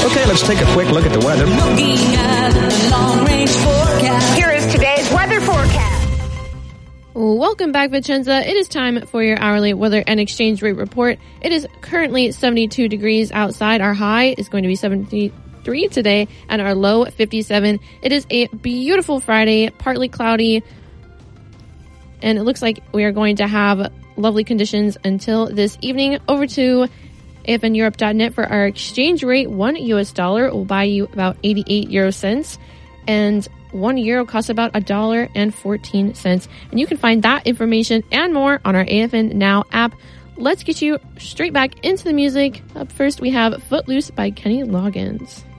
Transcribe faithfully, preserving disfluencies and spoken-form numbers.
Okay, let's take a quick look at the weather. Looking at the long-range forecast. Here is today's weather forecast. Welcome back, Vicenza. It is time for your hourly weather and exchange rate report. It is currently seventy-two degrees outside. Our high is going to be seventy-three today and our low fifty-seven. It is a beautiful Friday, partly cloudy, and it looks like we are going to have lovely conditions until this evening. Over to A F N Europe dot net for our exchange rate. One U S dollar will buy you about eighty-eight euro cents, and one euro costs about a dollar and fourteen cents. And you can find that information and more on our A F N Now app. Let's get you straight back into the music. Up first, we have Footloose by Kenny Loggins.